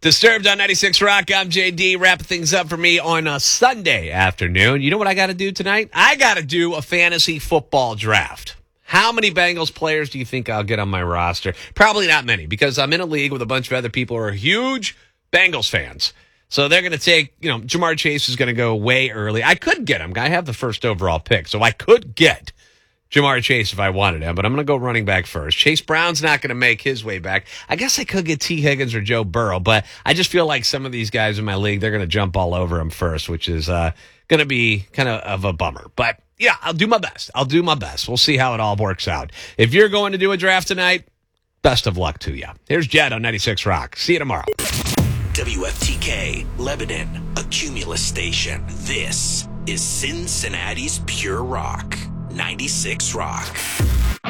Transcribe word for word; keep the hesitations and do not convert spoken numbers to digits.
Disturbed on ninety-six Rock. I'm J D. Wrapping things up for me on a Sunday afternoon. You know what I got to do tonight? I got to do a fantasy football draft. How many Bengals players do you think I'll get on my roster? Probably not many, because I'm in a league with a bunch of other people who are huge Bengals fans. So they're going to take, you know, Jamar Chase is going to go way early. I could get him. I have the first overall pick, so I could get Jamar Chase if I wanted him, but I'm going to go running back first. Chase Brown's not going to make his way back. I guess I could get T. Higgins or Joe Burrow, but I just feel like some of these guys in my league, they're going to jump all over him first, which is uh, going to be kind of, of a bummer. But, yeah, I'll do my best. I'll do my best. We'll see how it all works out. If you're going to do a draft tonight, best of luck to you. Here's Jed on ninety-six Rock. See you tomorrow. W F T K, Lebanon, a Cumulus station. This is Cincinnati's Pure Rock. ninety-six Rock.